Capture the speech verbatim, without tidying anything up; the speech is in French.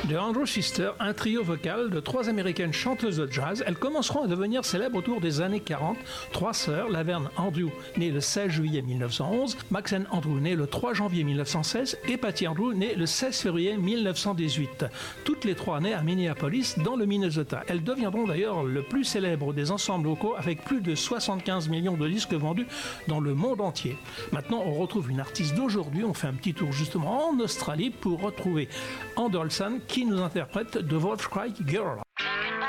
The Andrews Sisters, un trio vocal de trois américaines chanteuses de jazz. Elles commenceront à devenir célèbres autour des années quarante. Trois sœurs, Laverne Andrew, née le seize juillet mille neuf cent onze, Maxine Andrew, née le trois janvier mille neuf cent seize, et Patty Andrew, née le seize février mille neuf cent dix-huit. Toutes les trois nées à Minneapolis, dans le Minnesota. Elles deviendront d'ailleurs le plus célèbre des ensembles locaux, avec plus de soixante-quinze millions de disques vendus dans le monde entier. Maintenant, on retrouve une artiste d'aujourd'hui. On fait un petit tour justement en Australie pour retrouver Anderson qui nous interprète The Wolf Cry Girl.